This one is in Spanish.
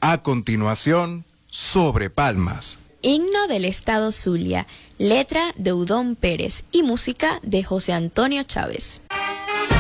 A continuación, Sobre Palmas. Himno del Estado Zulia, letra de Udón Pérez y música de José Antonio Chávez.